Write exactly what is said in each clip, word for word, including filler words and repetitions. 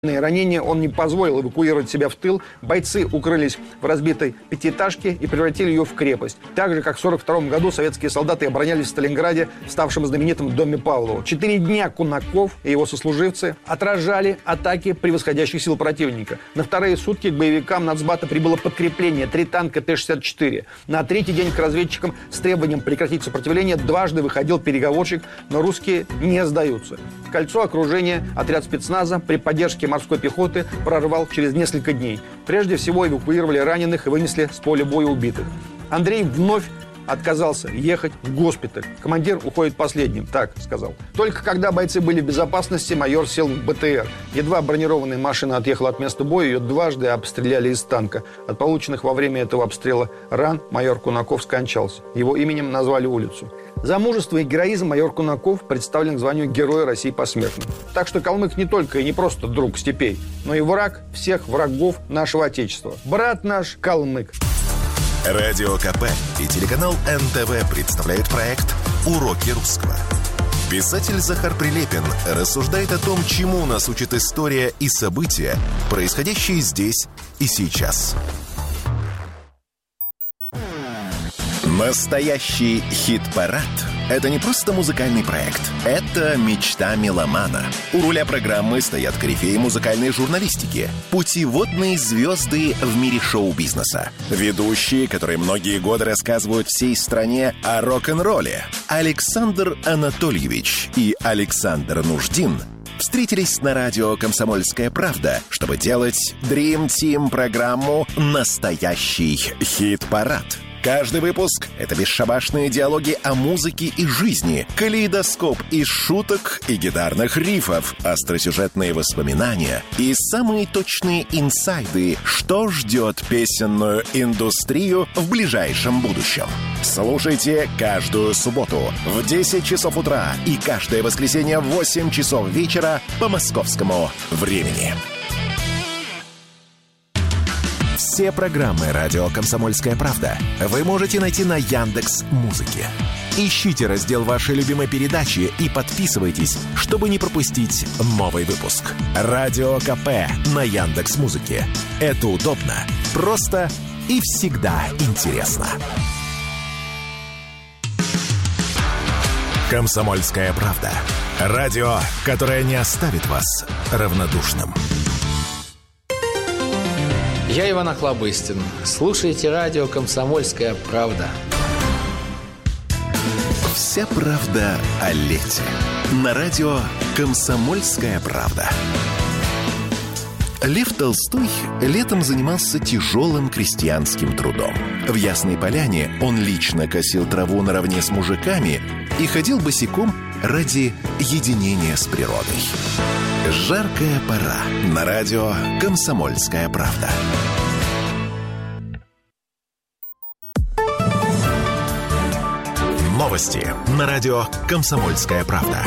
Ранения он не позволил эвакуировать себя в тыл. Бойцы укрылись в разбитой пятиэтажке и превратили ее в крепость. Так же, как в сорок втором году советские солдаты оборонялись в Сталинграде, ставшем знаменитым в доме Павлова. Четыре дня Кунаков и его сослуживцы отражали атаки превосходящих сил противника. На вторые сутки к боевикам нацбата прибыло подкрепление. Три танка Т шестьдесят четыре. На третий день к разведчикам с требованием прекратить сопротивление дважды выходил переговорщик, но русские не сдаются. Кольцо окружения отряд спецназа при поддержке морской пехоты прорвал через несколько дней. Прежде всего эвакуировали раненых и вынесли с поля боя убитых. Андрей вновь отказался ехать в госпиталь. Командир уходит последним, так сказал. Только когда бойцы были в безопасности, майор сел в Бэ Тэ Эр. Едва бронированная машина отъехала от места боя, ее дважды обстреляли из танка. От полученных во время этого обстрела ран майор Кунаков скончался. Его именем назвали улицу. За мужество и героизм майор Кунаков представлен к званию Героя России посмертно. Так что калмык не только и не просто друг степей, но и враг всех врагов нашего Отечества. Брат наш калмык. Радио Ка Пэ и телеканал Эн Тэ Вэ представляют проект «Уроки русского». Писатель Захар Прилепин рассуждает о том, чему нас учит история и события, происходящие здесь и сейчас. Настоящий хит-парад – это не просто музыкальный проект. Это мечта меломана. У руля программы стоят корифеи музыкальной журналистики, путеводные звезды в мире шоу-бизнеса, ведущие, которые многие годы рассказывают всей стране о рок-н-ролле. Александр Анатольевич и Александр Нуждин встретились на радио «Комсомольская правда», чтобы делать Dream Team программу «Настоящий хит-парад». Каждый выпуск — это бесшабашные диалоги о музыке и жизни, калейдоскоп из шуток и гитарных рифов, остросюжетные воспоминания и самые точные инсайды, что ждет песенную индустрию в ближайшем будущем. Слушайте каждую субботу в десять часов утра и каждое воскресенье в восемь часов вечера по московскому времени. Все программы «Радио Комсомольская правда» вы можете найти на Яндекс.Музыке. Ищите раздел вашей любимой передачи и подписывайтесь, чтобы не пропустить новый выпуск. «Радио Ка Пэ» на Яндекс.Музыке. Это удобно, просто и всегда интересно. «Комсомольская правда». Радио, которое не оставит вас равнодушным. Я Иван Охлобыстин. Слушайте радио «Комсомольская правда». Вся правда о лете. На радио «Комсомольская правда». Лев Толстой летом занимался тяжелым крестьянским трудом. В Ясной Поляне он лично косил траву наравне с мужиками и ходил босиком ради единения с природой. Жаркая пора. На радио «Комсомольская правда». Новости на радио «Комсомольская правда».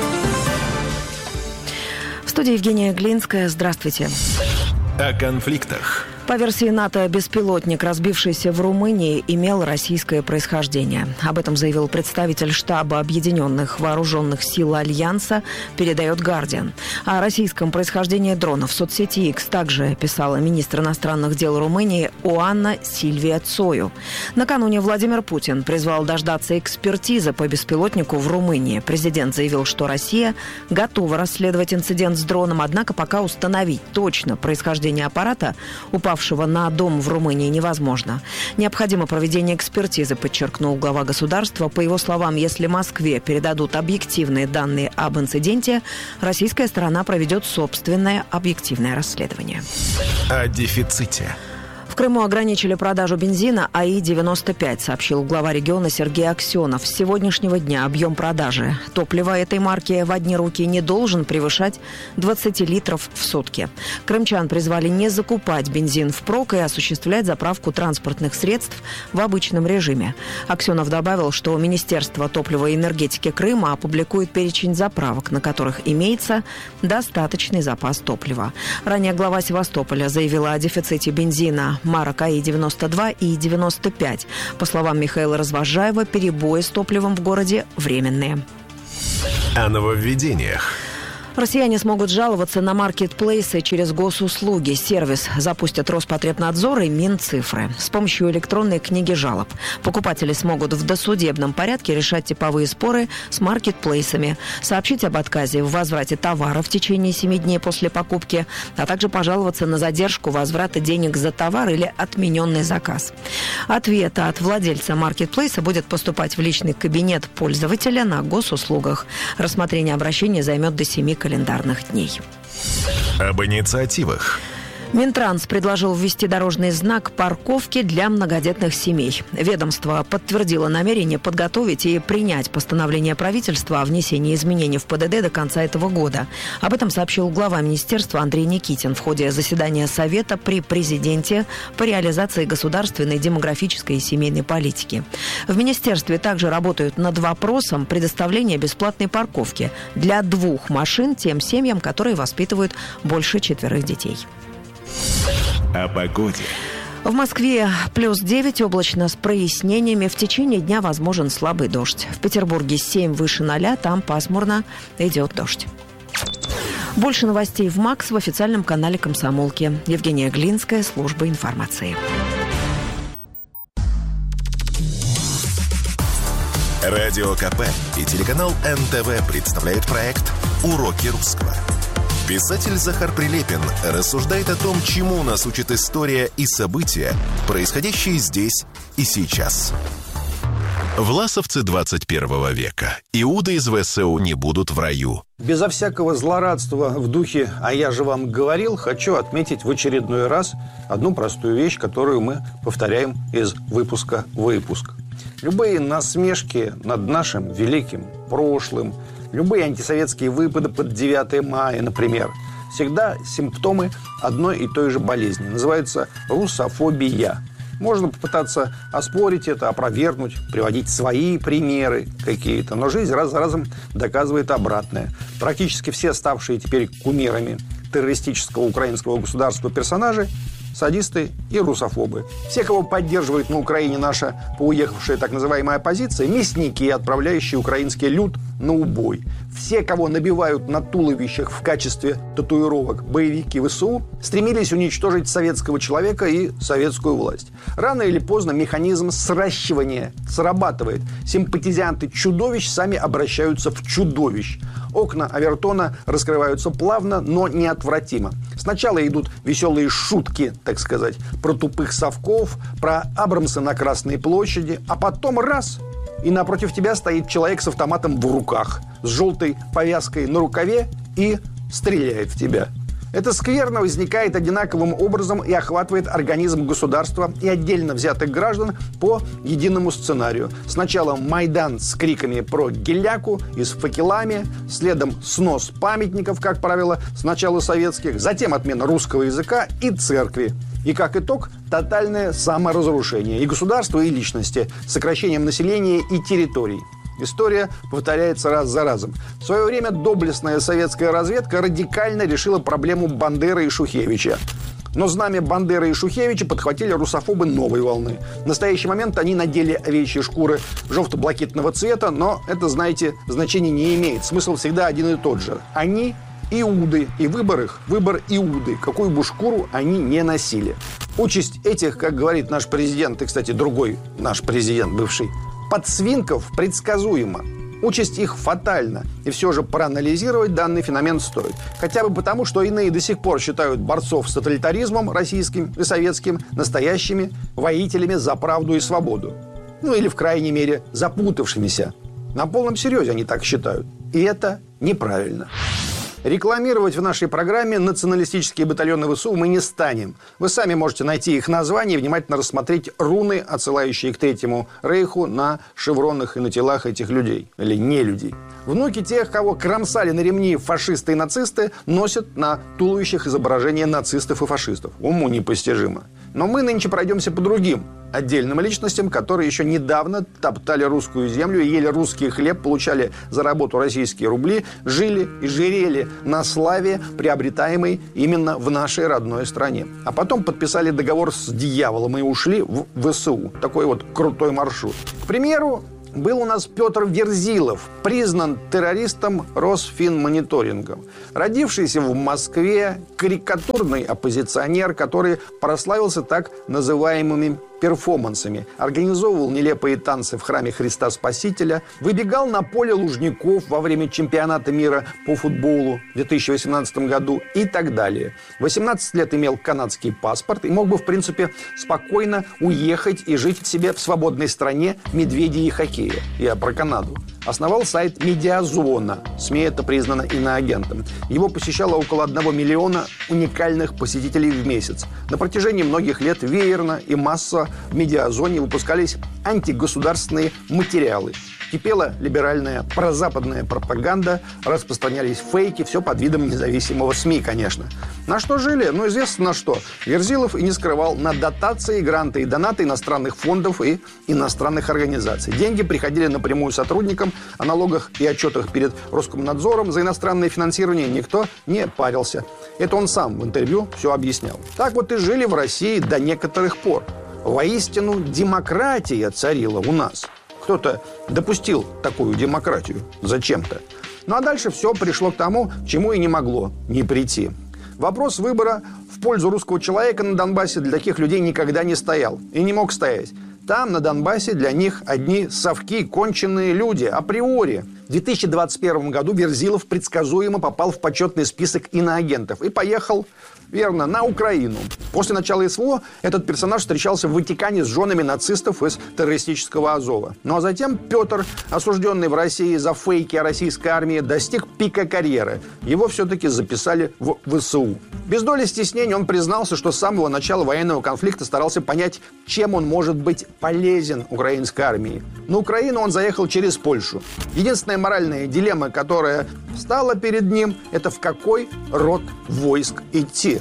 В студии Евгения Глинская. Здравствуйте. О конфликтах. По версии НАТО, беспилотник, разбившийся в Румынии, имел российское происхождение. Об этом заявил представитель штаба Объединенных Вооруженных Сил Альянса, передает «Гардиан». О российском происхождении дронов в соцсети X также писала министр иностранных дел Румынии Оанна Сильвия Цою. Накануне Владимир Путин призвал дождаться экспертизы по беспилотнику в Румынии. Президент заявил, что Россия готова расследовать инцидент с дроном, однако пока установить точно происхождение аппарата, упавшего на дом в Румынии, невозможно. Необходимо проведение экспертизы, подчеркнул глава государства. По его словам, если Москве передадут объективные данные об инциденте, российская сторона проведет собственное объективное расследование. О дефиците. В Крыму ограничили продажу бензина А И девяносто пять, сообщил глава региона Сергей Аксенов. С сегодняшнего дня объем продажи топлива этой марки в одни руки не должен превышать двадцать литров в сутки. Крымчан призвали не закупать бензин впрок и осуществлять заправку транспортных средств в обычном режиме. Аксенов добавил, что Министерство топлива и энергетики Крыма опубликует перечень заправок, на которых имеется достаточный запас топлива. Ранее глава Севастополя заявила о дефиците бензина марок А И девяносто два и И девяносто пять. По словам Михаила Развозжаева, перебои с топливом в городе временные. О нововведениях. Россияне смогут жаловаться на маркетплейсы через госуслуги. Сервис запустят Роспотребнадзор и Минцифры. С помощью электронной книги жалоб покупатели смогут в досудебном порядке решать типовые споры с маркетплейсами, сообщить об отказе в возврате товара в течение семи дней после покупки, а также пожаловаться на задержку возврата денег за товар или отмененный заказ. Ответ от владельца маркетплейса будет поступать в личный кабинет пользователя на госуслугах. Рассмотрение обращения займет до семи календарных дней. Об инициативах. Минтранс предложил ввести дорожный знак парковки для многодетных семей. Ведомство подтвердило намерение подготовить и принять постановление правительства о внесении изменений в ПДД до конца этого года. Об этом сообщил глава министерства Андрей Никитин в ходе заседания Совета при президенте по реализации государственной демографической и семейной политики. В министерстве также работают над вопросом предоставления бесплатной парковки для двух машин тем семьям, которые воспитывают больше четверых детей. О погоде. В Москве плюс девять, облачно с прояснениями. В течение дня возможен слабый дождь. В Петербурге семь выше ноля, там пасмурно, идет дождь. Больше новостей в МАКС в официальном канале «Комсомолки». Евгения Глинская, служба информации. Радио КП и телеканал эн тэ вэ представляют проект «Уроки русского». Писатель Захар Прилепин рассуждает о том, чему нас учит история и события, происходящие здесь и сейчас. Власовцы двадцать первого века. Иуды из вэ эс у не будут в раю. Безо всякого злорадства в духе «а я же вам говорил», хочу отметить в очередной раз одну простую вещь, которую мы повторяем из выпуска в выпуск. Любые насмешки над нашим великим прошлым, любые антисоветские выпады под девятое мая, например, всегда симптомы одной и той же болезни. Называется русофобия. Можно попытаться оспорить это, опровергнуть, приводить свои примеры какие-то. Но жизнь раз за разом доказывает обратное. Практически все ставшие теперь кумирами террористического украинского государства персонажи – садисты и русофобы. Все, кого поддерживает на Украине наша поуехавшая так называемая оппозиция, мясники, отправляющие украинский люд на убой. Все, кого набивают на туловищах в качестве татуировок боевики вэ эс у, стремились уничтожить советского человека и советскую власть. Рано или поздно механизм сращивания срабатывает. Симпатизанты чудовищ сами обращаются в чудовищ. Окна Авертона раскрываются плавно, но неотвратимо. Сначала идут веселые шутки, так сказать, про тупых совков, про Абрамса на Красной площади, а потом раз – и напротив тебя стоит человек с автоматом в руках, с желтой повязкой на рукаве и стреляет в тебя. Это скверно возникает одинаковым образом и охватывает организм государства и отдельно взятых граждан по единому сценарию. Сначала Майдан с криками про геляку и с факелами, следом снос памятников, как правило, сначала советских, затем отмена русского языка и церкви. И как итог – тотальное саморазрушение и государства, и личности, сокращением населения и территорий. История повторяется раз за разом. В свое время доблестная советская разведка радикально решила проблему Бандеры и Шухевича. Но знамя Бандеры и Шухевича подхватили русофобы новой волны. В настоящий момент они надели овечьи шкуры желто-блакитного цвета, но это, знаете, значения не имеет. Смысл всегда один и тот же. Они иуды, и выбор их – выбор иуды, какую бы шкуру они не носили. Участь этих, как говорит наш президент, и, кстати, другой наш президент бывший, подсвинков предсказуема. Участь их фатальна, и все же проанализировать данный феномен стоит. Хотя бы потому, что иные до сих пор считают борцов с тоталитаризмом российским и советским настоящими воителями за правду и свободу. Ну или, в крайней мере, запутавшимися. На полном серьезе они так считают. И это неправильно. Рекламировать в нашей программе националистические батальоны вэ эс у мы не станем. Вы сами можете найти их название и внимательно рассмотреть руны, отсылающие к Третьему Рейху на шевронах и на телах этих людей. Или не людей. Внуки тех, кого кромсали на ремни фашисты и нацисты, носят на туловищах изображения нацистов и фашистов. Уму непостижимо. Но мы нынче пройдемся по другим отдельным личностям, которые еще недавно топтали русскую землю, ели русский хлеб, получали за работу российские рубли, жили и жирели на славе, приобретаемой именно в нашей родной стране. А потом подписали договор с дьяволом и ушли в вэ эс у. Такой вот крутой маршрут. К примеру, Был у нас Петр Верзилов, признан террористом Росфинмониторингом. Родившийся в Москве, карикатурный оппозиционер, который прославился так называемыми перформансами. Организовывал нелепые танцы в храме Христа Спасителя, выбегал на поле Лужников во время чемпионата мира по футболу в две тысячи восемнадцатом году и так далее. восемнадцать лет имел канадский паспорт и мог бы, в принципе, спокойно уехать и жить себе в свободной стране медведей и хоккея. Я про Канаду. Основал сайт «Медиазона». СМИ это признано иноагентом. Его посещало около одного миллиона уникальных посетителей в месяц. На протяжении многих лет веерно и массово в «Медиазоне» выпускались антигосударственные материалы. Кипела либеральная прозападная пропаганда, распространялись фейки, все под видом независимого СМИ, конечно. На что жили? Ну, известно на что. Верзилов и не скрывал на дотации, гранты и донаты иностранных фондов и иностранных организаций. Деньги приходили напрямую сотрудникам, о налогах и отчетах перед Роскомнадзором за иностранное финансирование никто не парился. Это он сам в интервью все объяснял. Так вот и жили в России до некоторых пор. Воистину, демократия царила у нас. Кто-то допустил такую демократию зачем-то. Ну а дальше все пришло к тому, к чему и не могло не прийти. Вопрос выбора в пользу русского человека на Донбассе для таких людей никогда не стоял и не мог стоять. Там, на Донбассе, для них одни совки, конченые люди, априори. В две тысячи двадцать первом году Верзилов предсказуемо попал в почетный список иноагентов и поехал, верно, на Украину. После начала СВО этот персонаж встречался в Ватикане с женами нацистов из террористического Азова. Ну а затем Петр, осужденный в России за фейки о российской армии, достиг пика карьеры. Его все-таки записали в ВСУ. Без доли стеснения он признался, что с самого начала военного конфликта старался понять, чем он может быть полезен украинской армии. На Украину он заехал через Польшу. Единственная моральная дилемма, которая встала перед ним, это в какой род войск идти.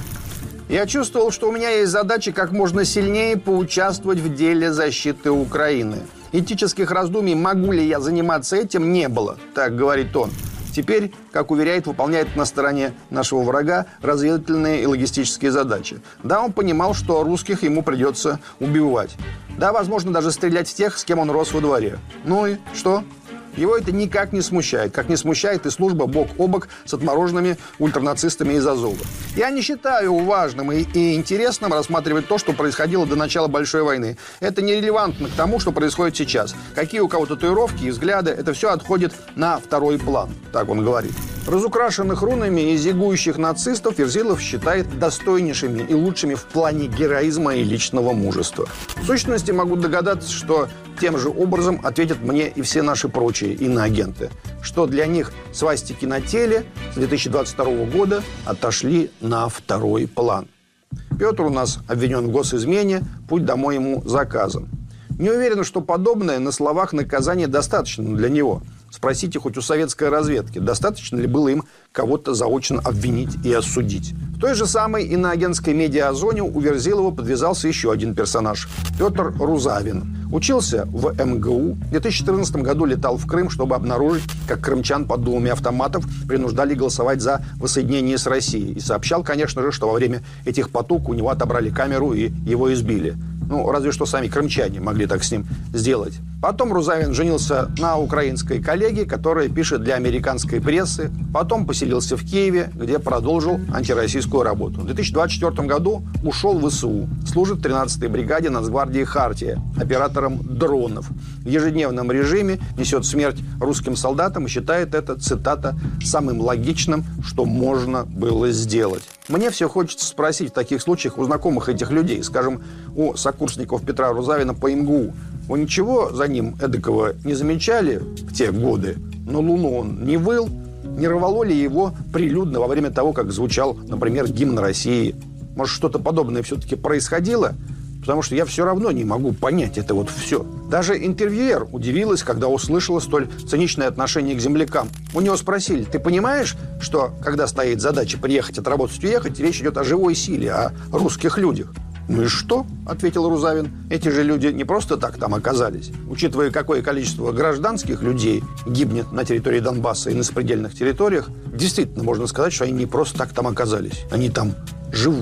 Я чувствовал, что у меня есть задача как можно сильнее поучаствовать в деле защиты Украины. Этических раздумий, могу ли я заниматься этим, не было, так говорит он. Теперь, как уверяет, выполняет на стороне нашего врага разведывательные и логистические задачи. Да, он понимал, что русских ему придется убивать. Да, возможно, даже стрелять в тех, с кем он рос во дворе. Ну и что? Его это никак не смущает, как не смущает и служба бок о бок с отмороженными ультранацистами из Азова. Я не считаю важным и, и интересным рассматривать то, что происходило до начала Большой войны. Это нерелевантно к тому, что происходит сейчас. Какие у кого татуировки и взгляды, это все отходит на второй план, так он говорит. Разукрашенных рунами и зигующих нацистов Верзилов считает достойнейшими и лучшими в плане героизма и личного мужества. В сущности, могу догадаться, что тем же образом ответят мне и все наши прочие иноагенты, что для них свастики на теле с две тысячи двадцать второго года отошли на второй план. Петр у нас обвинен в госизмене, путь домой ему заказан. Не уверен, что подобное на словах наказание достаточно для него. Спросите хоть у советской разведки, достаточно ли было им кого-то заочно обвинить и осудить. В той же самой иноагентской медиазоне у Верзилова подвязался еще один персонаж – Петр Рузавин. Учился в эм гэ у. В две тысячи четырнадцатом году летал в Крым, чтобы обнаружить, как крымчан под дулами автоматов принуждали голосовать за воссоединение с Россией. И сообщал, конечно же, что во время этих потуг у него отобрали камеру и его избили. Ну, разве что сами крымчане могли так с ним сделать. Потом Рузавин женился на украинской коллеге, которая пишет для американской прессы. Потом поселился в Киеве, где продолжил антироссийскую работу. В две тысячи двадцать четвёртом году ушел в ВСУ. Служит в тринадцатой бригаде Нацгвардии «Хартия», оператором дронов. В ежедневном режиме несет смерть русским солдатам и считает это, цитата, «самым логичным, что можно было сделать». Мне все хочется спросить в таких случаях у знакомых этих людей, скажем, у сокурсников Петра Рузавина по эм гэ у. Вы ничего за ним эдакого не замечали в те годы? На Луну он не выл, не рвало ли его прилюдно во время того, как звучал, например, гимн России? Может, что-то подобное все-таки происходило? Потому что я все равно не могу понять это вот все. Даже интервьюер удивилась, когда услышала столь циничное отношение к землякам. У него спросили: ты понимаешь, что когда стоит задача приехать, отработать, уехать, речь идет о живой силе, о русских людях? «Ну и что?» – ответил Рузавин. «Эти же люди не просто так там оказались. Учитывая, какое количество гражданских людей гибнет на территории Донбасса и на сопредельных территориях, действительно можно сказать, что они не просто так там оказались. Они там живут».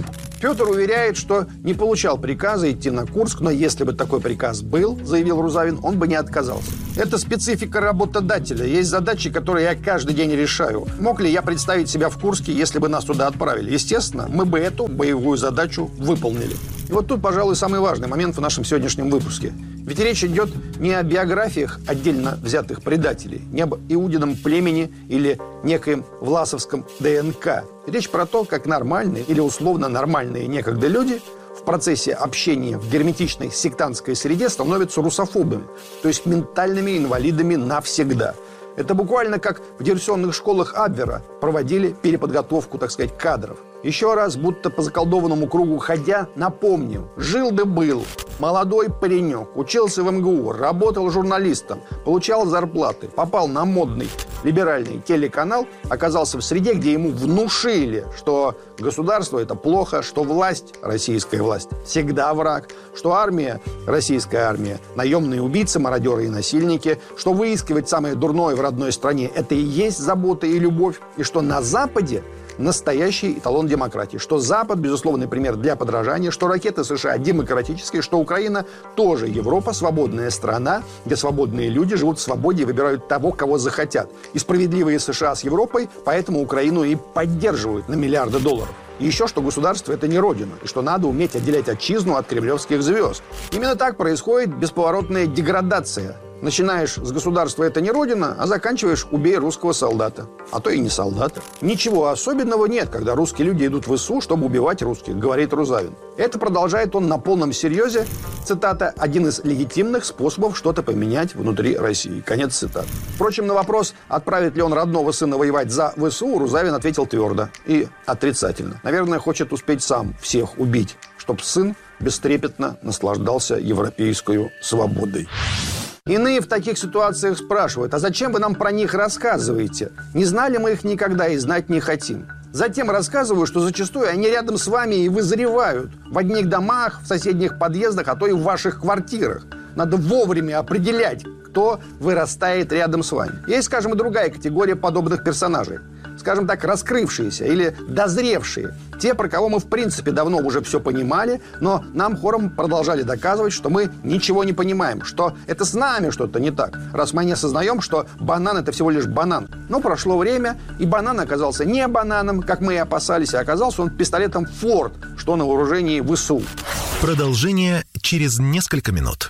Петр уверяет, что не получал приказа идти на Курск, но если бы такой приказ был, заявил Рузавин, он бы не отказался. Это специфика работодателя. Есть задачи, которые я каждый день решаю. Мог ли я представить себя в Курске, если бы нас туда отправили? Естественно, мы бы эту боевую задачу выполнили. И вот тут, пожалуй, самый важный момент в нашем сегодняшнем выпуске. Ведь речь идет не о биографиях отдельно взятых предателей, не об Иудином племени или некоем власовском ДНК. Речь про то, как нормальные или условно нормальные некогда люди в процессе общения в герметичной сектантской среде становятся русофобами, то есть ментальными инвалидами навсегда. Это буквально как в диверсионных школах Абвера проводили переподготовку, так сказать, кадров. Еще раз, будто по заколдованному кругу ходя, напомню, жил да был. Молодой паренек, учился в эм гэ у, работал журналистом, получал зарплаты, попал на модный либеральный телеканал, оказался в среде, где ему внушили, что государство – это плохо, что власть, российская власть, всегда враг, что армия, российская армия, наемные убийцы, мародеры и насильники, что выискивать самое дурное в родной стране – это и есть забота и любовь, и что на Западе настоящий эталон демократии, что Запад, безусловный пример для подражания, что ракеты США демократические, что Украина тоже Европа, свободная страна, где свободные люди живут в свободе и выбирают того, кого захотят. И справедливые США с Европой, поэтому Украину и поддерживают на миллиарды долларов. И еще, что государство – это не родина, и что надо уметь отделять отчизну от кремлевских звезд. Именно так происходит бесповоротная деградация. Начинаешь с государства «это не родина», а заканчиваешь «убей русского солдата». А то и не солдата. Ничего особенного нет, когда русские люди идут в ВСУ, чтобы убивать русских, говорит Рузавин. Это продолжает он на полном серьезе. Цитата: «один из легитимных способов что-то поменять внутри России». Конец цитаты. Впрочем, на вопрос, отправит ли он родного сына воевать за ВСУ, Рузавин ответил твердо и отрицательно. Наверное, хочет успеть сам всех убить, чтоб сын бестрепетно наслаждался европейской свободой. Иные в таких ситуациях спрашивают: а зачем вы нам про них рассказываете? Не знали мы их никогда и знать не хотим. Затем рассказываю, что зачастую они рядом с вами и вызревают. В одних домах, в соседних подъездах, а то и в ваших квартирах. Надо вовремя определять, кто вырастает рядом с вами. Есть, скажем, и другая категория подобных персонажей. Скажем так, раскрывшиеся или дозревшие. Те, про кого мы в принципе давно уже все понимали, но нам хором продолжали доказывать, что мы ничего не понимаем, что это с нами что-то не так, раз мы не осознаем, что банан – это всего лишь банан. Но прошло время, и банан оказался не бананом, как мы и опасались, а оказался он пистолетом «Форд», что на вооружении ВСУ. Продолжение через несколько минут.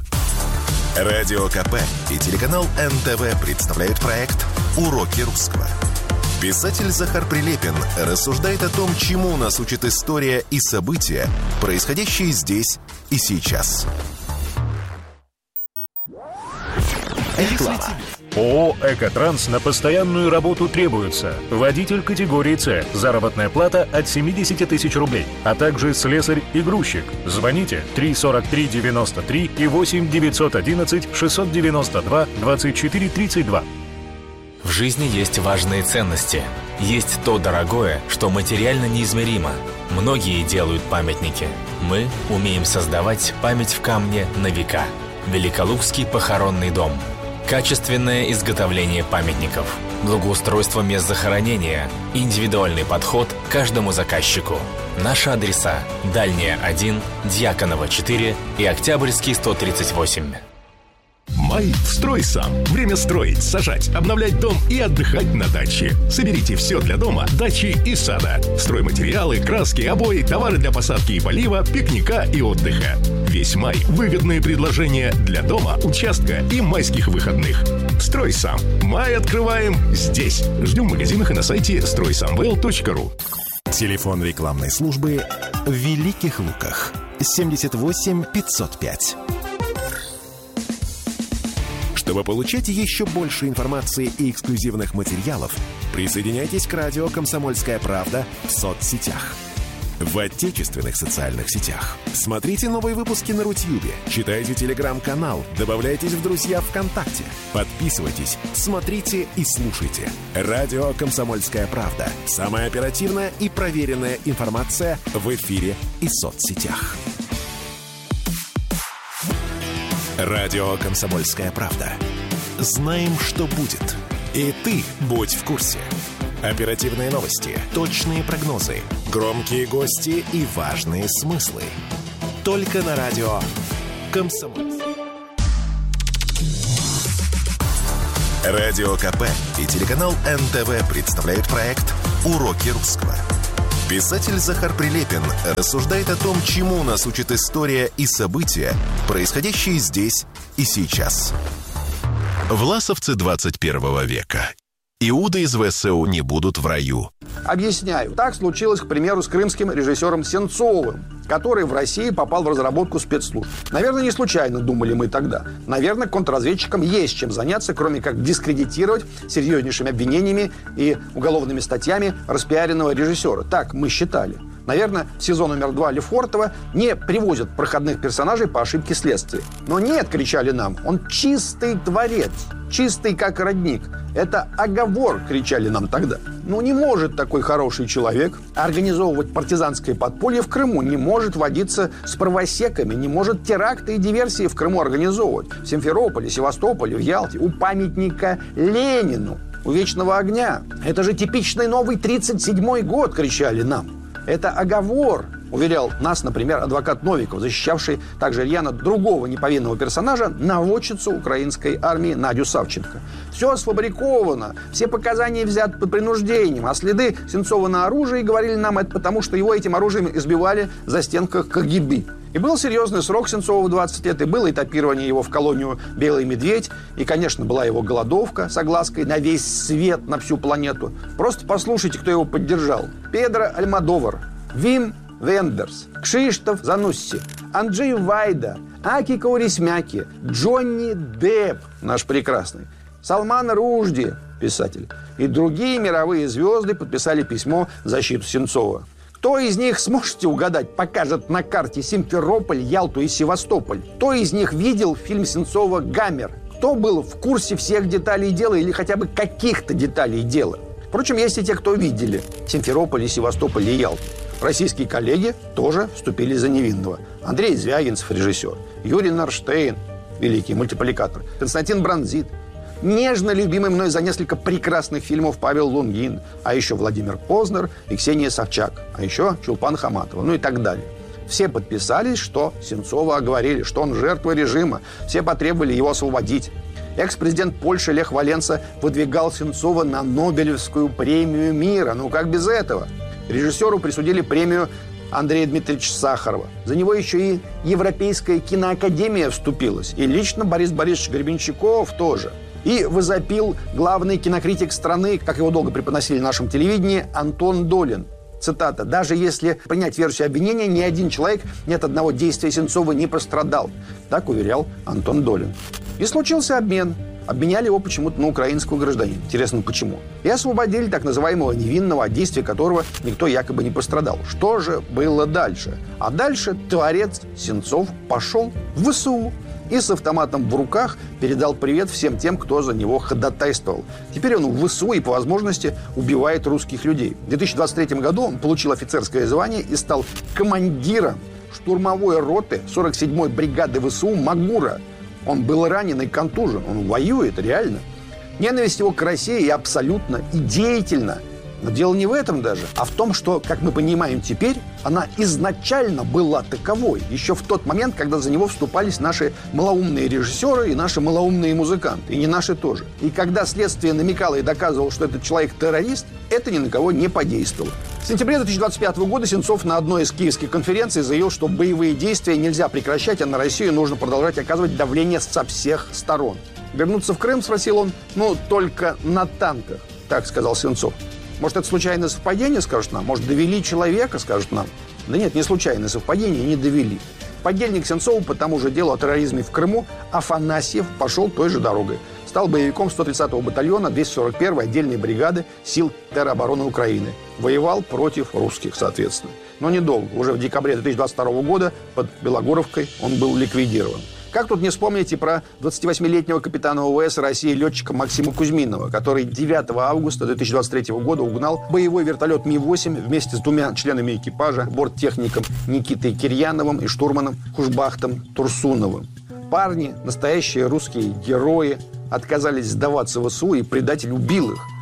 Радио КП и телеканал эн тэ вэ представляют проект «Уроки русского». Писатель Захар Прилепин рассуждает о том, чему нас учит история и события, происходящие здесь и сейчас. Реклама. ООО «Экотранс» на постоянную работу требуется. Водитель категории С. Заработная плата от семьдесят тысяч рублей. А также слесарь и грузчик. Звоните три сорок три девяносто три и восемь девятьсот одиннадцать шестьсот девяносто два двадцать четыре тридцать два. В жизни есть важные ценности. Есть то дорогое, что материально неизмеримо. Многие делают памятники. Мы умеем создавать память в камне на века. Великолукский похоронный дом. Качественное изготовление памятников. Благоустройство мест захоронения. Индивидуальный подход к каждому заказчику. Наши адреса: Дальняя один, Дьяконова четыре и Октябрьский сто тридцать восемь. Май в «Строй сам». Время строить, сажать, обновлять дом и отдыхать на даче. Соберите все для дома, дачи и сада. Стройматериалы, краски, обои, товары для посадки и полива, пикника и отдыха. Весь май – выгодные предложения для дома, участка и майских выходных. «Строй сам». Май открываем здесь. Ждем в магазинах и на сайте строй самвел точка ру. Телефон рекламной службы в Великих Луках. семьдесят восемь пятьсот пять. Чтобы получать еще больше информации и эксклюзивных материалов, присоединяйтесь к радио «Комсомольская правда» в соцсетях. В отечественных социальных сетях. Смотрите новые выпуски на Рутьюбе, читайте телеграм-канал, добавляйтесь в друзья ВКонтакте, подписывайтесь, смотрите и слушайте. Радио «Комсомольская правда». Самая оперативная и проверенная информация в эфире и соцсетях. Радио «Комсомольская правда». Знаем, что будет. И ты будь в курсе. Оперативные новости, точные прогнозы, громкие гости и важные смыслы. Только на радио «Комсомольск». Радио КП и телеканал эн тэ вэ представляют проект «Уроки русского». Писатель Захар Прилепин рассуждает о том, чему нас учит история и события, происходящие здесь и сейчас. Власовцы двадцать первого века. Иуды из вэ эс у не будут в раю. Объясняю. Так случилось, к примеру, с крымским режиссером Сенцовым, который в России попал в разработку спецслужб. Наверное, не случайно думали мы тогда. Наверное, контрразведчикам есть чем заняться, кроме как дискредитировать серьезнейшими обвинениями и уголовными статьями распиаренного режиссера. Так мы считали. Наверное, в сезон номер два Лефортова не привозят проходных персонажей по ошибке следствия. Но нет, кричали нам, он чистый творец, чистый как родник. Это оговор, кричали нам тогда. Ну, не может такой хороший человек организовывать партизанское подполье в Крыму, не может водиться с правосеками, не может теракты и диверсии в Крыму организовывать. В Симферополе, Севастополе, в Ялте, у памятника Ленину, у Вечного огня. Это же типичный новый тридцать седьмой год, кричали нам. Это оговор, уверял нас, например, адвокат Новиков, защищавший также рьяно другого неповинного персонажа, наводчицу украинской армии Надю Савченко. Все сфабриковано, все показания взяты под принуждением, а следы Сенцова на оружии, говорили нам, это потому, что его этим оружием избивали за стенках ка гэ бэ. И был серьезный срок Сенцова в двадцать лет, и было этапирование его в колонию «Белый медведь», и, конечно, была его голодовка с оглаской на весь свет, на всю планету. Просто послушайте, кто его поддержал. Педро Альмодовар, Вим Вендерс, Кшиштоф Занусси, Анджей Вайда, Аки Каурисмяки, Джонни Депп, наш прекрасный, Салман Ружди, писатель, и другие мировые звезды подписали письмо в защиту Сенцова. Кто из них, сможете угадать, покажет на карте Симферополь, Ялту и Севастополь? Кто из них видел фильм Сенцова «Гамер»? Кто был в курсе всех деталей дела или хотя бы каких-то деталей дела? Впрочем, есть и те, кто видели Симферополь, Севастополь и Ялту. Российские коллеги тоже вступили за невинного. Андрей Звягинцев, режиссер, Юрий Нарштейн, великий мультипликатор, Константин Бранзит, нежно любимый мной за несколько прекрасных фильмов Павел Лунгин, а еще Владимир Познер и Ксения Собчак, а еще Чулпан Хаматова, ну и так далее. Все подписались, что Сенцова оговорили, что он жертва режима. Все потребовали его освободить. Экс-президент Польши Лех Валенса выдвигал Сенцова на Нобелевскую премию мира. Ну как без этого? Режиссеру присудили премию Андрея Дмитриевича Сахарова. За него еще и Европейская киноакадемия вступилась. И лично Борис Борисович Гребенщиков тоже. И возопил главный кинокритик страны, как его долго преподносили на нашем телевидении, Антон Долин. Цитата. «Даже если принять версию обвинения, ни один человек ни от одного действия Сенцова не пострадал». Так уверял Антон Долин. И случился обмен. Обменяли его почему-то на украинского гражданина. Интересно, почему? И освободили так называемого невинного, от действия которого никто якобы не пострадал. Что же было дальше? А дальше творец Сенцов пошел в вэ эс у. И с автоматом в руках передал привет всем тем, кто за него ходатайствовал. Теперь он в вэ эс у и по возможности убивает русских людей. В две тысячи двадцать третьем году он получил офицерское звание и стал командиром штурмовой роты сорок седьмой бригады вэ эс у «Магура». Он был ранен и контужен. Он воюет реально. Ненависть его к России абсолютно и деятельно. Но дело не в этом даже, а в том, что, как мы понимаем теперь, она изначально была таковой. Еще в тот момент, когда за него вступались наши малоумные режиссеры и наши малоумные музыканты. И не наши тоже. И когда следствие намекало и доказывало, что этот человек террорист, это ни на кого не подействовало. В сентябре две тысячи двадцать пятого года Сенцов на одной из киевских конференций заявил, что боевые действия нельзя прекращать, а на Россию нужно продолжать оказывать давление со всех сторон. Вернуться в Крым, спросил он, ну, только на танках, так сказал Сенцов. Может, это случайное совпадение, скажут нам? Может, довели человека, скажут нам? Да нет, не случайное совпадение, не довели. Подельник Сенцова по тому же делу о терроризме в Крыму Афанасьев пошел той же дорогой. Стал боевиком сто тридцатого батальона двести сорок первой отдельной бригады сил теробороны Украины. Воевал против русских, соответственно. Но недолго. Уже в декабре две тысячи двадцать второго года под Белогоровкой он был ликвидирован. Как тут не вспомнить и про двадцативосьмилетнего капитана вэ вэ эс России летчика Максима Кузьминова, который девятого августа две тысячи двадцать третьего года угнал боевой вертолет Ми восемь вместе с двумя членами экипажа, борттехником Никитой Кирьяновым и штурманом Кушбахтом Турсуновым. Парни, настоящие русские герои, отказались сдаваться вэ эс у, и предатель убил их.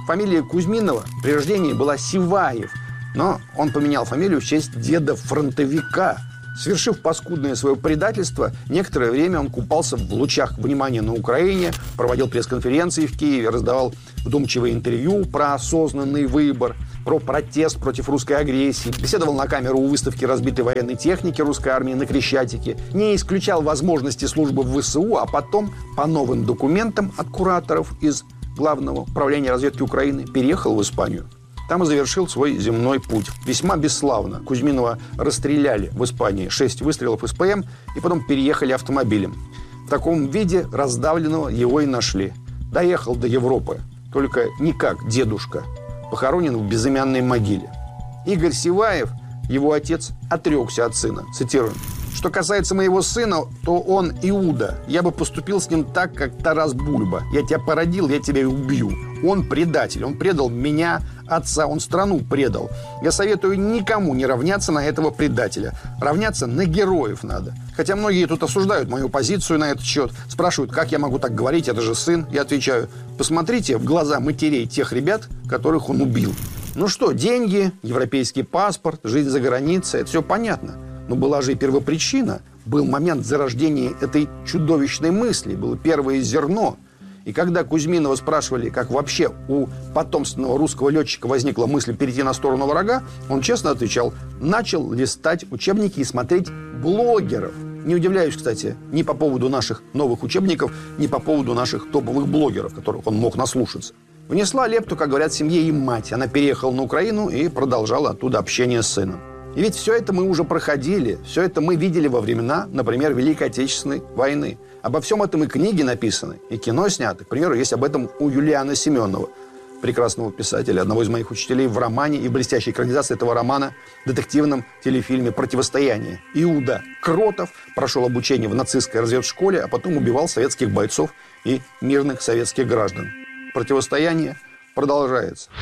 Фамилия Кузьминова при рождении была Сиваев, но он поменял фамилию в честь деда-фронтовика. Совершив паскудное свое предательство, некоторое время он купался в лучах внимания на Украине, проводил пресс-конференции в Киеве, раздавал вдумчивые интервью про осознанный выбор, про протест против русской агрессии, беседовал на камеру у выставки разбитой военной техники русской армии на Крещатике, не исключал возможности службы в ВСУ, а потом по новым документам от кураторов из Главного управления разведки Украины переехал в Испанию. Там и завершил свой земной путь. Весьма бесславно. Кузьминова расстреляли в Испании. Шесть выстрелов из ПМ, и потом переехали автомобилем. В таком виде раздавленного его и нашли. Доехал до Европы. Только не как дедушка. Похоронен в безымянной могиле. Игорь Сиваев, его отец, отрекся от сына. Цитирую. «Что касается моего сына, то он Иуда. Я бы поступил с ним так, как Тарас Бульба. Я тебя породил, я тебя и убью. Он предатель. Он предал меня, отца. Он страну предал. Я советую никому не равняться на этого предателя. Равняться на героев надо. Хотя многие тут осуждают мою позицию на этот счет. Спрашивают, как я могу так говорить, это же сын. Я отвечаю, посмотрите в глаза матерей тех ребят, которых он убил. Ну что, деньги, европейский паспорт, жизнь за границей, это все понятно. Но была же и первопричина. Был момент зарождения этой чудовищной мысли. Было первое зерно. И когда Кузьминова спрашивали, как вообще у потомственного русского летчика возникла мысль перейти на сторону врага, он честно отвечал, начал листать учебники и смотреть блогеров. Не удивляюсь, кстати, ни по поводу наших новых учебников, ни по поводу наших топовых блогеров, которых он мог наслушаться. Внесла лепту, как говорят, семье и мать. Она переехала на Украину и продолжала оттуда общение с сыном. И ведь все это мы уже проходили, все это мы видели во времена, например, Великой Отечественной войны. Обо всем этом и книги написаны, и кино снято. К примеру, есть об этом у Юлиана Семенова, прекрасного писателя, одного из моих учителей в романе и блестящей экранизации этого романа в детективном телефильме «Противостояние». Иуда Кротов прошел обучение в нацистской разведшколе, а потом убивал советских бойцов и мирных советских граждан. «Противостояние» продолжается.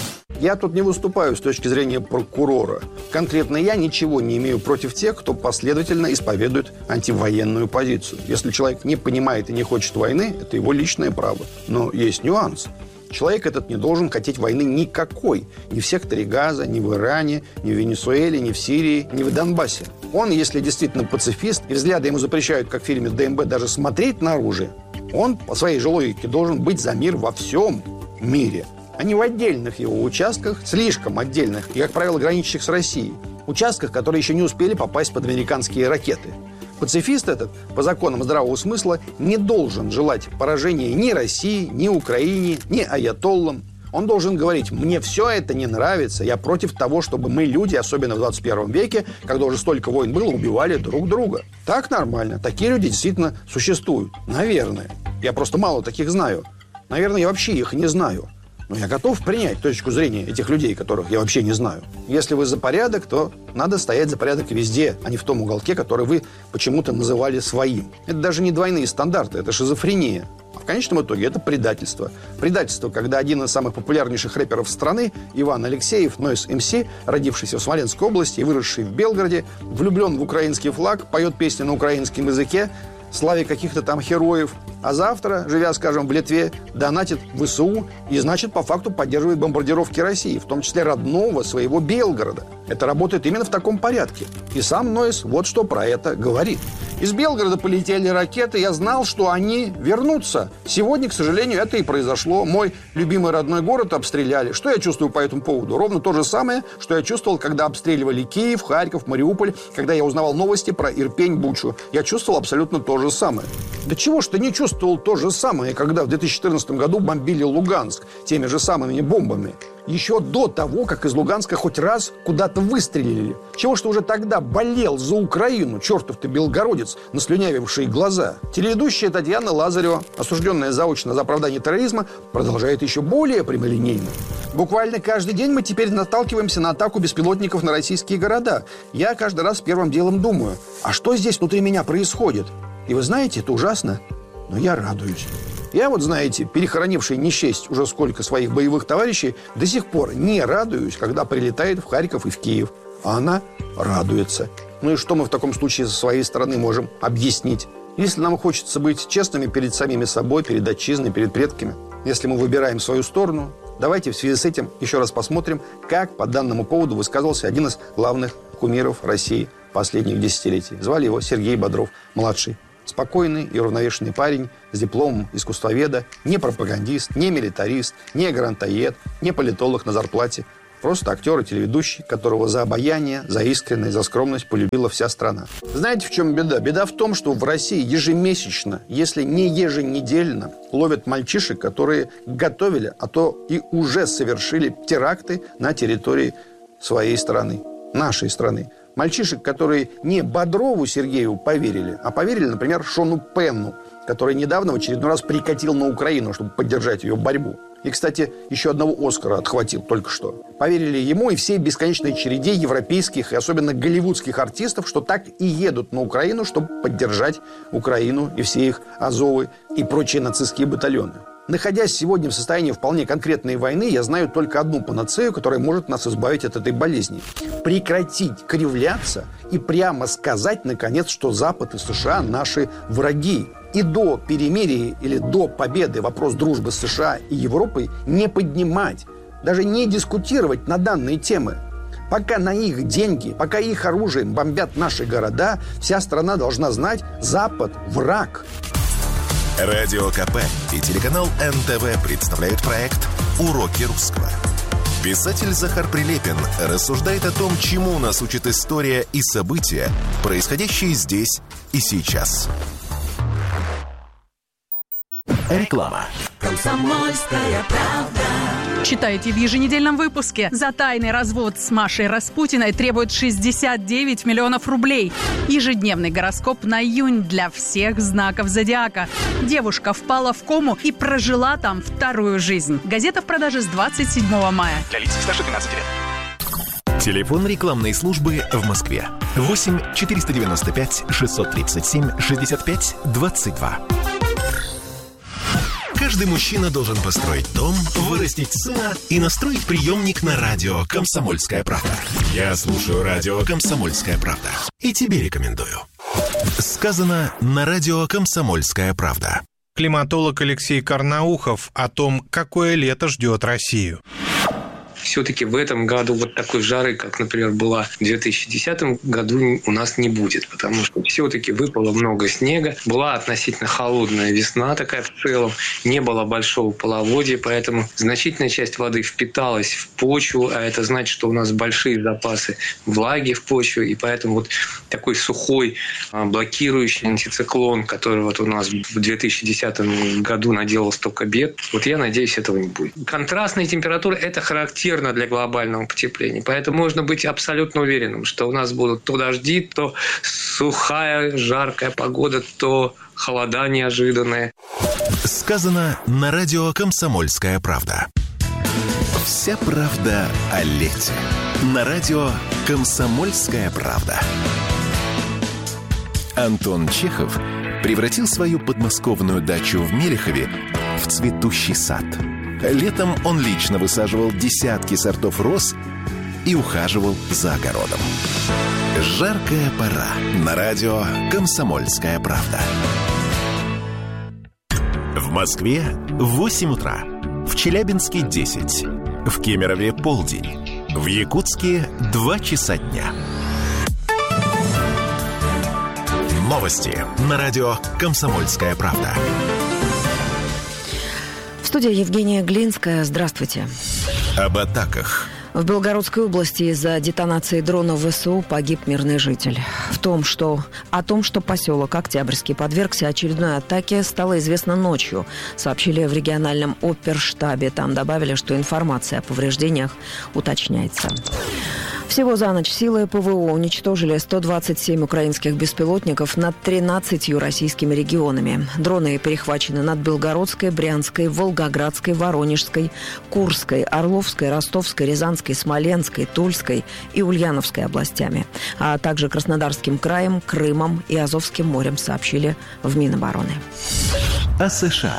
Я тут не выступаю с точки зрения прокурора. Конкретно я ничего не имею против тех, кто последовательно исповедует антивоенную позицию. Если человек не понимает и не хочет войны, это его личное право. Но есть нюанс. Человек этот не должен хотеть войны никакой. Ни в секторе Газа, ни в Иране, ни в Венесуэле, ни в Сирии, ни в Донбассе. Он, если действительно пацифист, и взгляды ему запрещают, как в фильме ДМБ, даже смотреть на оружие, он, по своей же логике, должен быть за мир во всем мире, а не в отдельных его участках, слишком отдельных, и, как правило, граничащих с Россией. Участках, которые еще не успели попасть под американские ракеты. Пацифист этот, по законам здравого смысла, не должен желать поражения ни России, ни Украине, ни аятоллам. Он должен говорить, мне все это не нравится, я против того, чтобы мы, люди, особенно в двадцать первом веке, когда уже столько войн было, убивали друг друга. Так нормально, такие люди действительно существуют. Наверное. Я просто мало таких знаю. Наверное, я вообще их не знаю. Но я готов принять точку зрения этих людей, которых я вообще не знаю. Если вы за порядок, то надо стоять за порядок везде, а не в том уголке, который вы почему-то называли своим. Это даже не двойные стандарты, это шизофрения. А в конечном итоге это предательство. Предательство, когда один из самых популярнейших рэперов страны, Иван Алексеев, Нойз эм си, родившийся в Смоленской области и выросший в Белгороде, влюблен в украинский флаг, поет песни на украинском языке, славе каких-то там героев, а завтра, живя, скажем, в Литве, донатит в ВСУ и, значит, по факту поддерживает бомбардировки России, в том числе родного своего Белгорода. Это работает именно в таком порядке. И сам Нойз вот что про это говорит. Из Белгорода полетели ракеты, я знал, что они вернутся. Сегодня, к сожалению, это и произошло. Мой любимый родной город обстреляли. Что я чувствую по этому поводу? Ровно то же самое, что я чувствовал, когда обстреливали Киев, Харьков, Мариуполь, когда я узнавал новости про Ирпень, Бучу. Я чувствовал абсолютно то же самое. Да чего ж ты не чувствовал то же самое, когда в две тысячи четырнадцатом году бомбили Луганск теми же самыми бомбами? Еще до того, как из Луганска хоть раз куда-то выстрелили. Чего ж ты уже тогда болел за Украину, чертов ты белгородец, наслюнявивший глаза? Телеведущая Татьяна Лазарева, осужденная заочно за оправдание терроризма, продолжает еще более прямолинейно. Буквально каждый день мы теперь наталкиваемся на атаку беспилотников на российские города. Я каждый раз первым делом думаю, а что здесь внутри меня происходит? И вы знаете, это ужасно, но я радуюсь. Я вот, знаете, перехоронивший не счесть уже сколько своих боевых товарищей, до сих пор не радуюсь, когда прилетает в Харьков и в Киев. А она радуется. Ну и что мы в таком случае со своей стороны можем объяснить? Если нам хочется быть честными перед самими собой, перед отчизной, перед предками, если мы выбираем свою сторону, Давайте в связи с этим еще раз посмотрим, как по данному поводу высказывался один из главных кумиров России последних десятилетий. Звали его Сергей Бодров-младший. Спокойный и уравновешенный парень с дипломом искусствоведа, не пропагандист, не милитарист, не грантоед, не политолог на зарплате. Просто актер и телеведущий, которого за обаяние, за искренность, за скромность полюбила вся страна. Знаете, в чем беда? Беда в том, что в России ежемесячно, если не еженедельно, ловят мальчишек, которые готовили, а то и уже совершили теракты на территории своей страны, нашей страны. Мальчишек, которые не Бодрову Сергею поверили, а поверили, например, Шону Пенну, который недавно в очередной раз прикатил на Украину, чтобы поддержать ее борьбу. И, кстати, еще одного Оскара отхватил только что. Поверили ему и всей бесконечной череде европейских и особенно голливудских артистов, что так и едут на Украину, чтобы поддержать Украину и все их Азовы и прочие нацистские батальоны. Находясь сегодня в состоянии вполне конкретной войны, я знаю только одну панацею, которая может нас избавить от этой болезни. Прекратить кривляться и прямо сказать, наконец, что Запад и США – наши враги. И до перемирия или до победы вопрос дружбы с США и Европой не поднимать, даже не дискутировать на данные темы. Пока на их деньги, пока их оружием бомбят наши города, вся страна должна знать – Запад – враг. Радио КП и телеканал эн тэ вэ представляют проект «Уроки русского». Писатель Захар Прилепин рассуждает о том, чему нас учит история и события, происходящие здесь и сейчас. Реклама. Комсомольская правда. Читайте в еженедельном выпуске. За тайный развод с Машей Распутиной требуют шестьдесят девять миллионов рублей. Ежедневный гороскоп на июнь для всех знаков зодиака. Девушка впала в кому и прожила там вторую жизнь. Газета в продаже с двадцать седьмого мая. Для лиц старше двенадцати лет. Телефон рекламной службы в Москве. восемь четыреста девяносто пять шестьсот тридцать семь шестьдесят пять двадцать два. Каждый мужчина должен построить дом, вырастить сына и настроить приемник на радио «Комсомольская правда». Я слушаю радио «Комсомольская правда» и тебе рекомендую. Сказано на радио «Комсомольская правда». Климатолог Алексей Карнаухов о том, какое лето ждет Россию. Все-таки в этом году вот такой жары, как, например, была в две тысячи десятом году, у нас не будет, потому что все-таки выпало много снега, была относительно холодная весна такая в целом, не было большого половодья, поэтому значительная часть воды впиталась в почву, а это значит, что у нас большие запасы влаги в почве, и поэтому вот такой сухой, блокирующий антициклон, который вот у нас в две тысячи десятом году наделал столько бед, вот я надеюсь, этого не будет. Контрастные температуры – это характерно для глобального потепления. Поэтому можно быть абсолютно уверенным, что у нас будут то дожди, то сухая, жаркая погода, то холода неожиданные. Сказано на радио «Комсомольская правда». Вся правда о лете. На радио «Комсомольская правда». Антон Чехов превратил свою подмосковную дачу в Мелехове в цветущий сад. Летом он лично высаживал десятки сортов роз и ухаживал за огородом. Жаркая пора. На радио «Комсомольская правда». В Москве восемь утра. В Челябинске десять. В Кемерове полдень. В Якутске два часа дня. Новости на радио «Комсомольская правда». В студии Евгения Глинская. Здравствуйте. Об атаках. В Белгородской области из-за детонации дрона ВСУ погиб мирный житель. В том, что... О том, что поселок Октябрьский подвергся очередной атаке, стало известно ночью, сообщили в региональном оперштабе. Там добавили, что информация о повреждениях уточняется. Всего за ночь силы ПВО уничтожили сто двадцать семь украинских беспилотников над тринадцатью российскими регионами. Дроны перехвачены над Белгородской, Брянской, Волгоградской, Воронежской, Курской, Орловской, Ростовской, Рязанской, Смоленской, Тульской и Ульяновской областями, а также Краснодарским краем, Крымом и Азовским морем, сообщили в Минобороны. О США.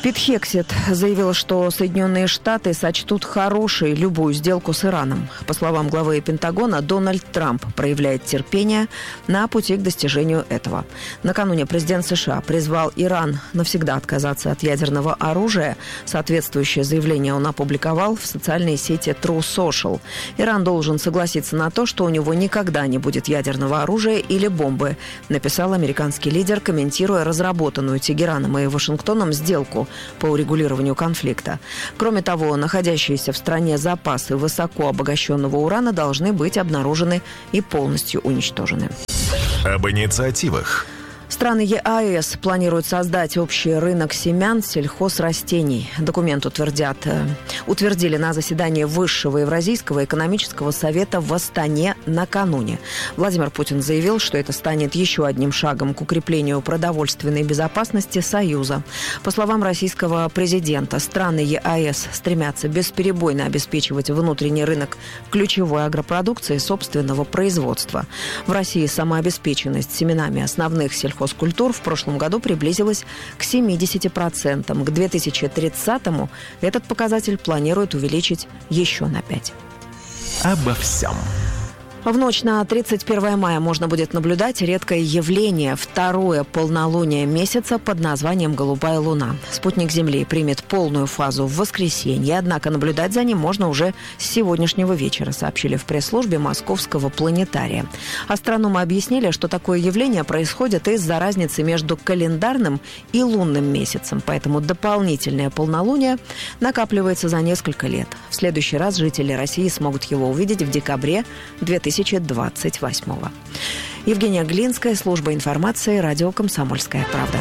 Пит Хексет заявил, что Соединенные Штаты сочтут хорошей любую сделку с Ираном. По словам главы Пентагона, Дональд Трамп проявляет терпение на пути к достижению этого. Накануне президент США призвал Иран навсегда отказаться от ядерного оружия. Соответствующее заявление он опубликовал в социальной сети True Social. Иран должен согласиться на то, что у него никогда не будет ядерного оружия или бомбы, написал американский лидер, комментируя разработанную Тегераном и Вашингтоном сделку по урегулированию конфликта. Кроме того, находящиеся в стране запасы высоко обогащенного урана должны быть обнаружены и полностью уничтожены. Об инициативах. Страны ЕАЭС планируют создать общий рынок семян сельхозрастений. Документ утвердят, утвердили на заседании Высшего Евразийского экономического совета в Астане накануне. Владимир Путин заявил, что это станет еще одним шагом к укреплению продовольственной безопасности Союза. По словам российского президента, страны ЕАЭС стремятся бесперебойно обеспечивать внутренний рынок ключевой агропродукции собственного производства. В России самообеспеченность семенами основных сельхозкультур в прошлом году приблизилась к семидесяти процентам. К две тысячи тридцатому этот показатель планируют увеличить еще на пять. Обо всем. В ночь на тридцать первое мая можно будет наблюдать редкое явление – второе полнолуние месяца под названием «Голубая луна». Спутник Земли примет полную фазу в воскресенье, однако наблюдать за ним можно уже с сегодняшнего вечера, сообщили в пресс-службе Московского планетария. Астрономы объяснили, что такое явление происходит из-за разницы между календарным и лунным месяцем, поэтому дополнительное полнолуние накапливается за несколько лет. В следующий раз жители России смогут его увидеть в декабре две тысячи двадцать восьмого. Евгения Глинская, служба информации, радио «Комсомольская правда».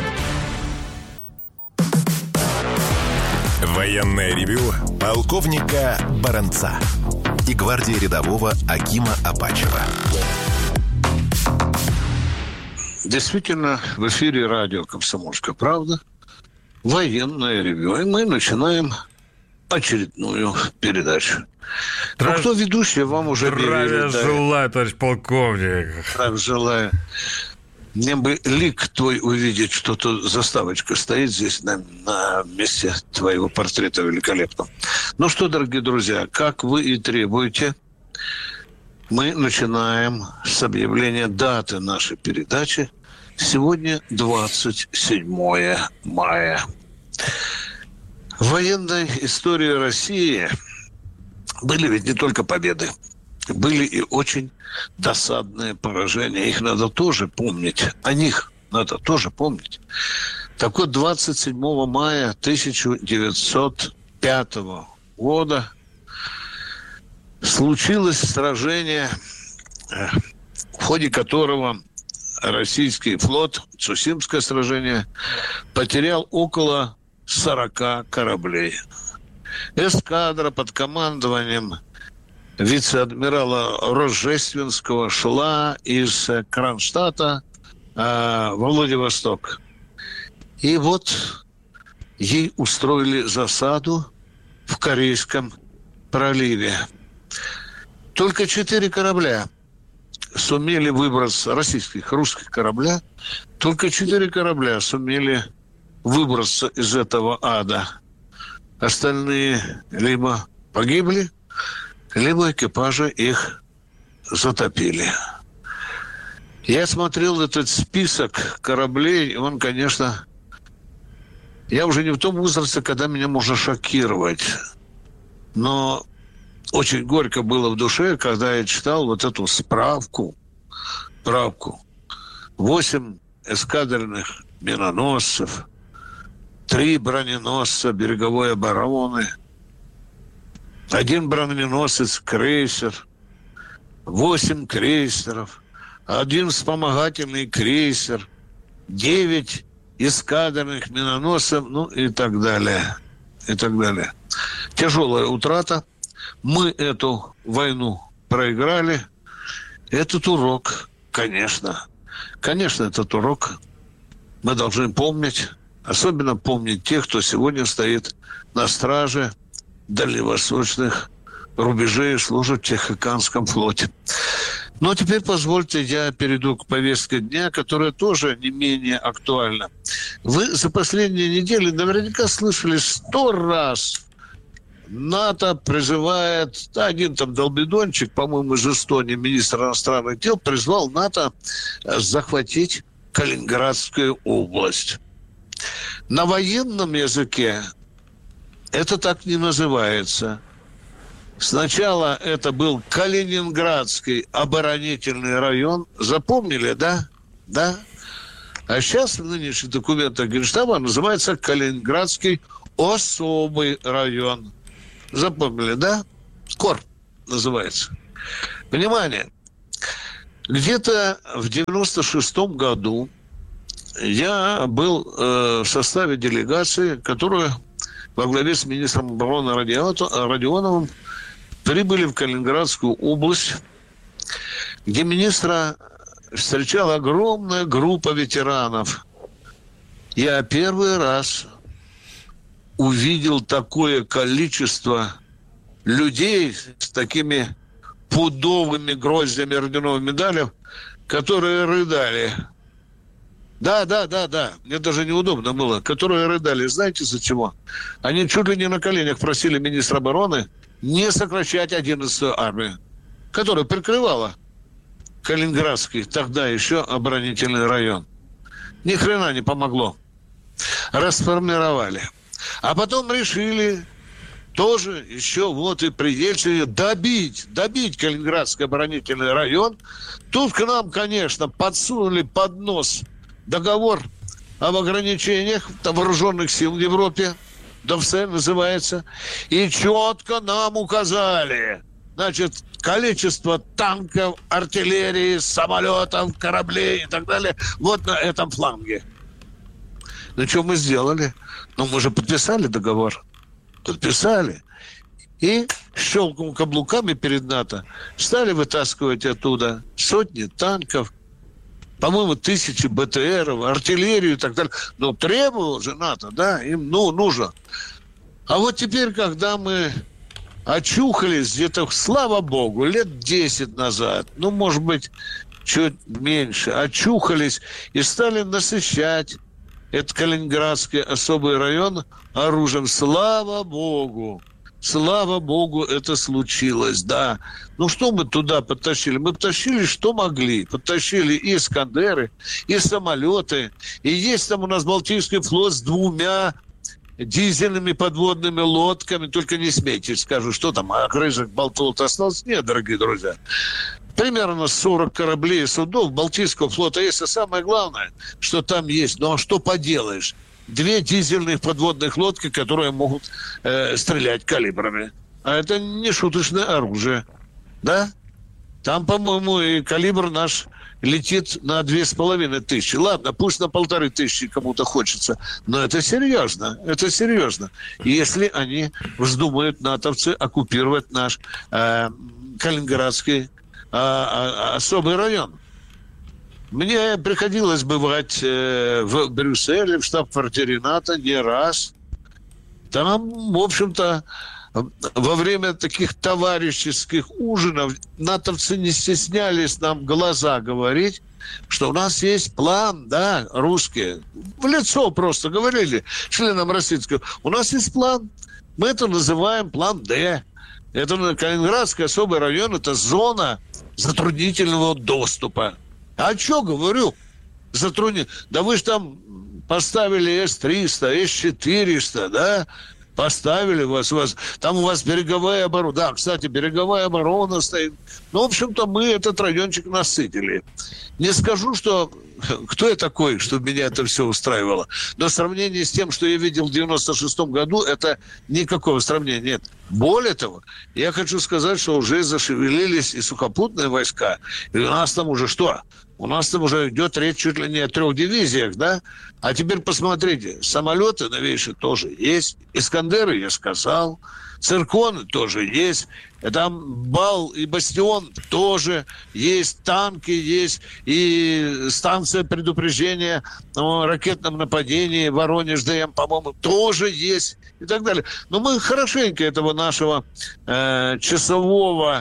Военное ревю полковника Баранца и гвардии рядового Акима Апачева. Действительно, в эфире радио «Комсомольская правда». Военное ревю. И мы начинаем очередную передачу. Ну, кто ведущий, вам уже Здравия желаю, товарищ полковник. Здравия желаю. Мне бы лик твой увидеть, что тут заставочка стоит здесь на, на месте твоего портрета великолепного. Ну что, дорогие друзья, как вы и требуете, мы начинаем с объявления даты нашей передачи. Сегодня двадцать седьмое мая. В военной истории России были ведь не только победы, были и очень досадные поражения. Их надо тоже помнить. О них надо тоже помнить. Так вот, двадцать седьмого мая тысяча девятьсот пятого года случилось сражение, в ходе которого российский флот, Цусимское сражение, потерял около сорока кораблей. Эскадра под командованием вице-адмирала Рожественского шла из Кронштадта э, во Владивосток. И вот ей устроили засаду в Корейском проливе. Только четыре корабля сумели выбраться, российских, русских корабля, только четыре корабля сумели выбраться из этого ада. Остальные либо погибли, либо экипажи их затопили. Я смотрел этот список кораблей, он, конечно... Я уже не в том возрасте, когда меня можно шокировать. Но очень горько было в душе, когда я читал вот эту справку. Справку. Восемь эскадренных миноносцев, три броненосца береговой обороны, один броненосец крейсер, восемь крейсеров, один вспомогательный крейсер, девять эскадренных миноносцев, ну и так далее, и так далее. Тяжелая утрата. Мы эту войну проиграли. Этот урок, конечно, конечно, этот урок мы должны помнить. Особенно помнить тех, кто сегодня стоит на страже дальневосточных рубежей и служит в Тихоокеанском флоте. Ну, а теперь позвольте, я перейду к повестке дня, которая тоже не менее актуальна. Вы за последние недели наверняка слышали сто раз: НАТО призывает, да, один там долбидончик, по-моему, из Эстонии, министр иностранных дел, призвал НАТО захватить Калининградскую область. На военном языке это так не называется. Сначала это был Калининградский оборонительный район. Запомнили, да? Да. А сейчас в нынешних документах Генштаба называется Калининградский особый район. Запомнили, да? КОР называется. Внимание! Где-то в девяносто шестом году я был э, в составе делегации, которая во главе с министром обороны Родионовым прибыли в Калининградскую область, где министра встречала огромная группа ветеранов. Я первый раз увидел такое количество людей с такими пудовыми гроздями орденов и медалей, которые рыдали. Да, да, да, да. Мне даже неудобно было. Которые рыдали. Знаете, за чего? Они чуть ли не на коленях просили министра обороны не сокращать одиннадцатую армию, которая прикрывала Калининградский, тогда еще оборонительный район. Ни хрена не помогло. Расформировали. А потом решили тоже еще вот и при Ельцине добить, добить Калининградский оборонительный район. Тут к нам, конечно, подсунули под нос договор об ограничениях вооруженных сил в Европе, ДОВСЭ называется, и четко нам указали, значит, количество танков, артиллерии, самолетов, кораблей и так далее вот на этом фланге. Ну, что мы сделали? Ну, мы же подписали договор. Подписали. И щелком каблуками перед НАТО стали вытаскивать оттуда сотни танков, по-моему, тысячи БТРов, артиллерию и так далее. Но требовал же НАТО, да, им ну, нужно. А вот теперь, когда мы очухались где-то, слава богу, лет десять назад, ну, может быть, чуть меньше, очухались и стали насыщать этот Калининградский особый район оружием. Слава богу! Слава богу, это случилось, да. Ну, что мы туда подтащили? Мы подтащили, что могли. Подтащили и «Искандеры», и самолеты. И есть там у нас Балтийский флот с двумя дизельными подводными лодками. Только не смейте, скажу, что там, а крыжик болтов остался? Нет, дорогие друзья. Примерно сорок кораблей и судов Балтийского флота есть. А самое главное, что там есть. Ну, а что поделаешь? Две дизельных подводных лодки, которые могут э, стрелять калибрами. А это не шуточное оружие. Да? Там, по-моему, и калибр наш летит на две с половиной тысячи. Ладно, пусть на полторы тысячи кому-то хочется. Но это серьезно. Это серьезно. Если они вздумают, натовцы, оккупировать наш э, Калининградский э, э, особый район. Мне приходилось бывать э, в Брюсселе, в штаб-квартире НАТО не раз. Там, в общем-то, во время таких товарищеских ужинов натовцы не стеснялись нам в глаза говорить, что у нас есть план, да, русские. В лицо просто говорили членам российского. У нас есть план. Мы это называем план Д. Это Калининградский особый район, это зона затруднительного доступа. А что, говорю, затруднить? Да вы же там поставили эс триста, эс четыреста, да? Поставили вас, вас, там у вас береговая оборона. Да, кстати, береговая оборона стоит. Ну, в общем-то, мы этот райончик насытили. Не скажу, что кто я такой, чтобы меня это все устраивало. Но в сравнении с тем, что я видел в девяносто шестом году, это никакого сравнения нет. Более того, я хочу сказать, что уже зашевелились и сухопутные войска. И у нас там уже что? У нас там уже идет речь чуть ли не о трех дивизиях, да? А теперь посмотрите, самолеты новейшие тоже есть. Искандеры, я сказал. Цирконы тоже есть. Там Бал и Бастион тоже есть. Танки есть. И станция предупреждения о ракетном нападении Воронеж ДМ, по-моему, тоже есть. И так далее. Но мы хорошенько этого нашего э, часового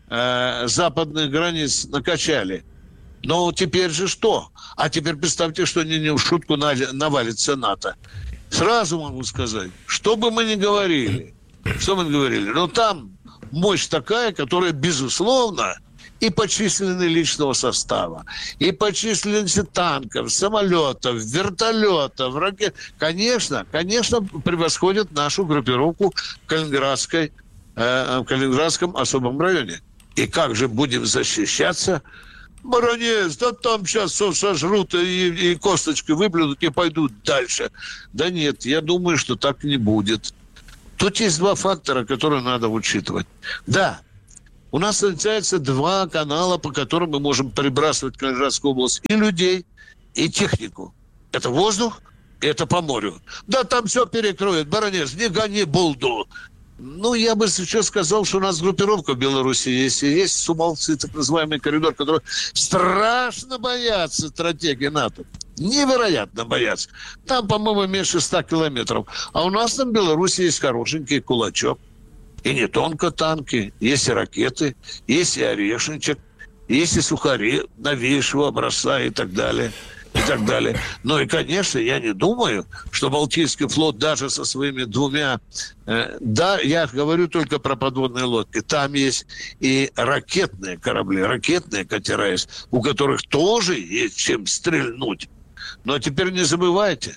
э, западных границ накачали. Но теперь же что? А теперь представьте, что не, не в шутку навалится НАТО. Сразу могу сказать, что бы мы ни говорили, что мы ни говорили, но там мощь такая, которая, безусловно, и по численности личного состава, и по численности танков, самолетов, вертолетов, ракет, конечно, конечно, превосходит нашу группировку в Калининградской, э, в Калининградском особом районе. И как же будем защищаться? Баронец, да там сейчас все сожрут и, и косточки выплюнут и пойдут дальше. Да нет, я думаю, что так не будет. Тут есть два фактора, которые надо учитывать. Да, у нас встречаются два канала, по которым мы можем перебрасывать в Калининградскую область и людей, и технику. Это воздух, и это по морю. Да там все перекроют, баронец, не гони булду. Ну, я бы сейчас сказал, что у нас группировка в Беларуси есть. И есть Сумалцы, так называемый коридор, который страшно боятся стратегии НАТО. Невероятно боятся. Там, по-моему, меньше ста километров. А у нас там в Беларуси есть хорошенький кулачок. И не только танки. Есть и ракеты, есть и орешничек, есть и сухари новейшего образца и так далее. И так далее. Ну и, конечно, я не думаю, что Балтийский флот даже со своими двумя... Э, да, я говорю только про подводные лодки. Там есть и ракетные корабли, ракетные катера есть, у которых тоже есть чем стрельнуть. Но теперь не забывайте,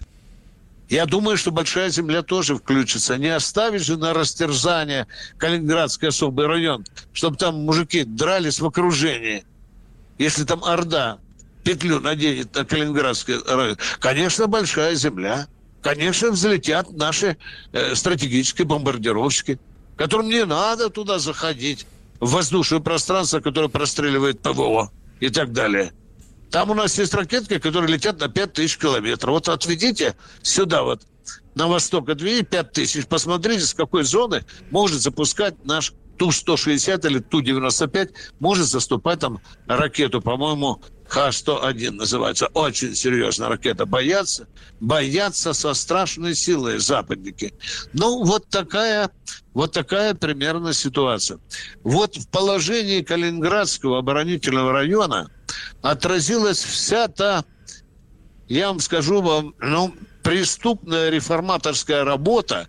я думаю, что Большая Земля тоже включится. Не оставить же на растерзание Калининградский особый район, чтобы там мужики дрались в окружении. Если там Орда петлю наденет на Калининградский район. Конечно, Большая Земля. Конечно, взлетят наши э, стратегические бомбардировщики, которым не надо туда заходить, в воздушное пространство, которое простреливает ПВО и так далее. Там у нас есть ракетки, которые летят на пять тысяч километров. Вот отведите сюда вот, на восток, отведите пять тысяч, посмотрите, с какой зоны может запускать наш Ту сто шестьдесят или Ту девяносто пять, может заступать там ракету, по-моему, Х сто один называется. Очень серьезная ракета. Боятся, боятся со страшной силой западники. Ну, вот такая, вот такая примерно ситуация. Вот в положении Калининградского оборонительного района отразилась вся та, я вам скажу вам, ну, преступная реформаторская работа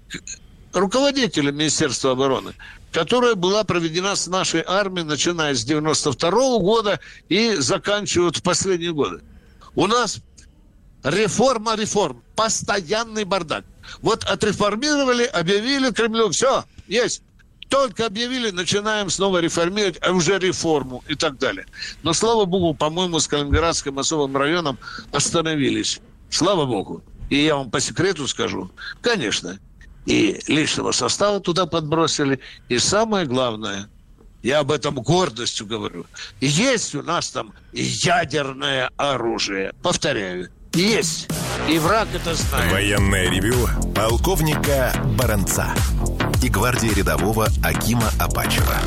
руководителя Министерства обороны, которая была проведена с нашей армией, начиная с девяносто второго года и заканчивая в последние годы. У нас реформа реформ, постоянный бардак. Вот отреформировали, объявили Кремлю, все, есть. Только объявили, начинаем снова реформировать, а уже реформу и так далее. Но, слава богу, по-моему, с Калининградским особым районом остановились. Слава богу. И я вам по секрету скажу, конечно, и личного состава туда подбросили. И самое главное, я об этом гордостью говорю, есть у нас там ядерное оружие. Повторяю, есть. И враг это знает. Военное ревю полковника Баранца и гвардии рядового Акима Апачева.